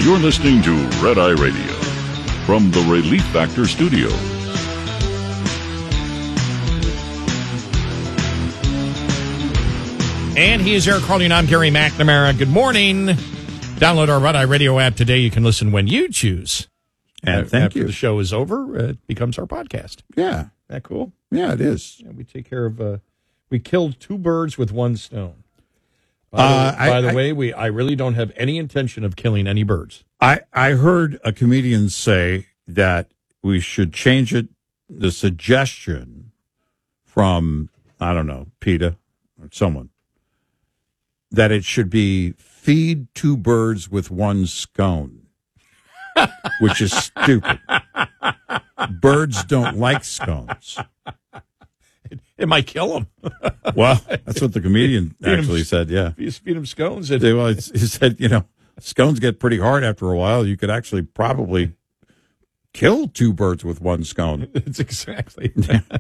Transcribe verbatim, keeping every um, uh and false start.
You're listening to Red Eye Radio from the Relief Factor Studios. And he is Eric Carly, and I'm Gary McNamara. Good morning. Download our Red Eye Radio app today. You can listen when you choose. And uh, thank after you. the show is over, uh, it becomes our podcast. Yeah. Isn't that cool? Yeah, it is. Yeah, we take care of, uh, we killed two birds with one stone. By, Uh, the, by I- the I- way, we I really don't have any intention of killing any birds. I, I heard a comedian say that we should change it, the suggestion from, I don't know, PETA or someone, that it should be feed two birds with one scone, which is stupid. Birds don't like scones. It might kill them. Well, that's what the comedian Feed 'em- actually said, yeah. If you feed them scones, it, They- Well, it's, he said, you know, scones get pretty hard after a while. You could actually probably kill two birds with one scone. it's exactly.